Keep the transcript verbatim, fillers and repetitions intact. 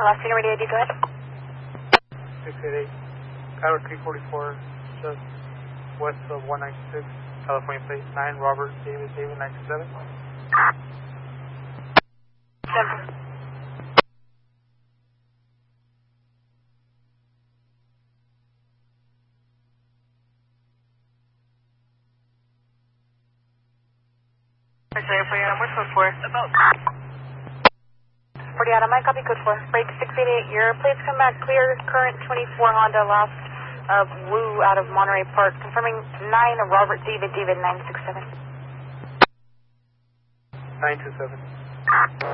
Last unit ready I D, go ahead. six eight eight, Coyote three forty-four, just west of one ninety-six, California plate nine, Robert David David nine two seven. Simple. Sorry, Foriana, what's code four? About. Foriana, my copy code four. Break six eight eight, your plates come back clear, current twenty-four Honda, lost of Woo out of Monterey Park, confirming nine, Robert David David nine six seven. nine two seven.